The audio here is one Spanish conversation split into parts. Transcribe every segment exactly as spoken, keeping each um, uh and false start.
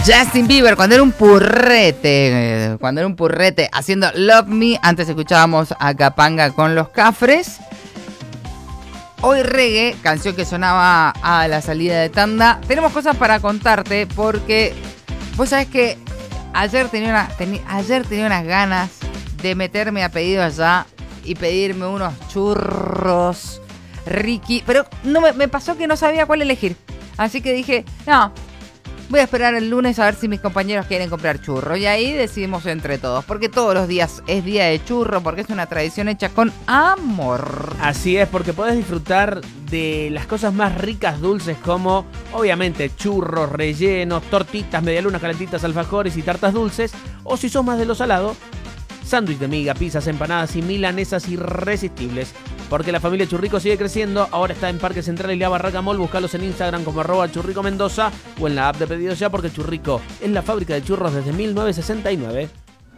Justin Bieber, cuando era un purrete, cuando era un purrete haciendo Love Me. Antes escuchábamos a Capanga con Los Cafres. Hoy reggae, canción que sonaba a la salida de tanda. Tenemos cosas para contarte porque vos sabés que ayer tenía, una, teni, ayer tenía unas ganas de meterme a pedido allá y pedirme unos churros Ricky, pero no me, me pasó que no sabía cuál elegir. Así que dije, no, voy a esperar el lunes a ver si mis compañeros quieren comprar churros. Y ahí decidimos entre todos, porque todos los días es día de churro, porque es una tradición hecha con amor. Así es, porque podés disfrutar de las cosas más ricas, dulces, como obviamente churros, rellenos, tortitas, medialunas calentitas, alfajores y tartas dulces. O si sos más de lo salado, sándwich de miga, pizzas, empanadas y milanesas irresistibles. Porque la familia Churrico sigue creciendo. Ahora está en Parque Central y La Barraca Mall. Búscalos en Instagram como arroba Churrico Mendoza o en la app de Pedidos Ya, porque Churrico es la fábrica de churros desde mil novecientos sesenta y nueve.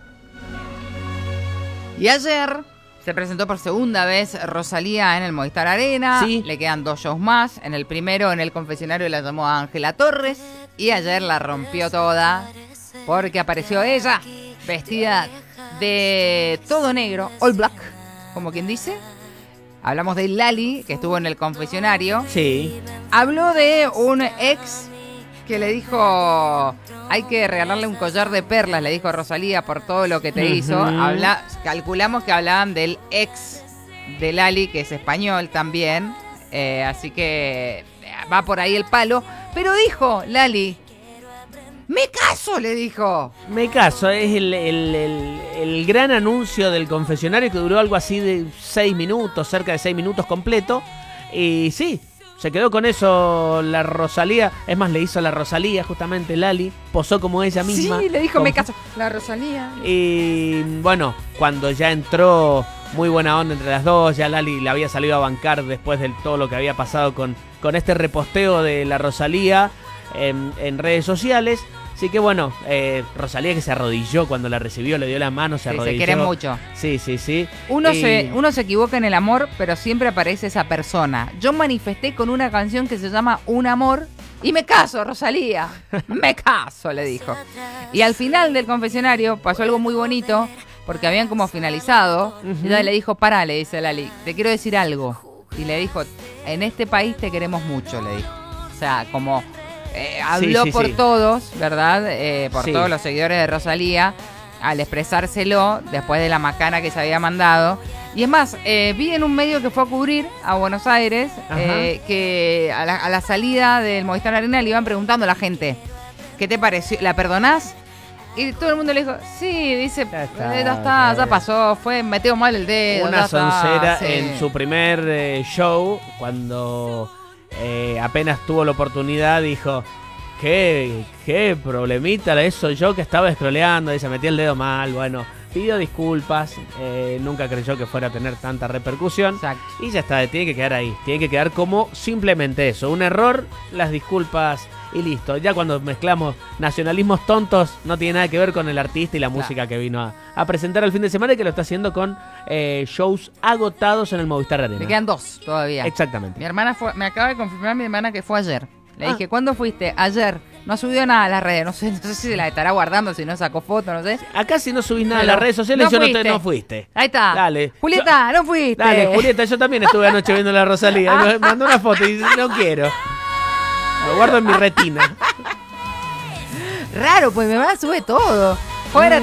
Y ayer se presentó por segunda vez Rosalía en el Movistar Arena. Sí. Le quedan dos shows más. En el primero, en el confesionario, la llamó a Ángela Torres. Y ayer la rompió toda porque apareció ella vestida de todo negro, all black, como quien dice. Hablamos de Lali, que estuvo en el confesionario. Sí. Habló de un ex que le dijo, hay que regalarle un collar de perlas, le dijo a Rosalía por todo lo que te uh-huh. hizo. Habla, calculamos que hablaban del ex de Lali, que es español también. Eh, así que va por ahí el palo. Pero dijo Lali, ¡me caso!, le dijo. Me caso, es el, el, el, el gran anuncio del confesionario que duró algo así de seis minutos, cerca de seis minutos completo. Y sí, se quedó con eso la Rosalía. Es más, le hizo la Rosalía justamente Lali. Posó como ella misma. Sí, le dijo, como... me caso. La Rosalía. Y bueno, cuando ya entró muy buena onda entre las dos, ya Lali la había salido a bancar después de todo lo que había pasado con, con este reposteo de la Rosalía en, en redes sociales. Así que bueno, eh, Rosalía que se arrodilló cuando la recibió, le dio la mano, se sí, arrodilló. Se quieren mucho. Sí, sí, sí. Uno, y... se, uno se equivoca en el amor, pero siempre aparece esa persona. Yo manifesté con una canción que se llama Un Amor y me caso, Rosalía. Me caso, le dijo. Y al final del confesionario pasó algo muy bonito, porque habían como finalizado. Uh-huh. Y ella le dijo, pará, le dice Lali, te quiero decir algo. Y le dijo, en este país te queremos mucho, le dijo. O sea, como... Eh, habló sí, sí, por sí. todos, ¿verdad? Eh, por sí. todos los seguidores de Rosalía al expresárselo después de la macana que se había mandado. Y es más, eh, vi en un medio que fue a cubrir a Buenos Aires eh, que a la, a la salida del Movistar Arena le iban preguntando a la gente, ¿qué te pareció? ¿La perdonás? Y todo el mundo le dijo, sí, dice, ya está, ya, está, ya pasó, fue, metió mal el dedo. Una ya soncera está, sí. en su primer eh, show, cuando... Eh, apenas tuvo la oportunidad, dijo, qué, qué problemita, eso yo que estaba scrolleando y se metía el dedo mal. Bueno, pidió disculpas, eh, nunca creyó que fuera a tener tanta repercusión. Exacto. Y ya está, tiene que quedar ahí, tiene que quedar como simplemente eso, un error, las disculpas y listo. Ya cuando mezclamos nacionalismos tontos, no tiene nada que ver con el artista y la claro. música que vino a, a presentar el fin de semana y que lo está haciendo con eh, shows agotados en el Movistar Arena. Me quedan dos todavía. Exactamente. Mi hermana fue, me acaba de confirmar mi hermana que fue ayer. Le ah. dije, ¿cuándo fuiste? Ayer. No subió nada a las redes, no sé, no sé si se la estará guardando, si no sacó foto, no sé. Acá si no subís nada a las redes sociales, no yo fuiste. no, te, no fuiste. Ahí está. Dale. Julieta, yo, no fuiste. Dale, Julieta, yo también estuve anoche viendo la Rosalía. Me mandó una foto y no quiero. Lo guardo en mi retina. Raro, pues mi mamá sube todo. Fuera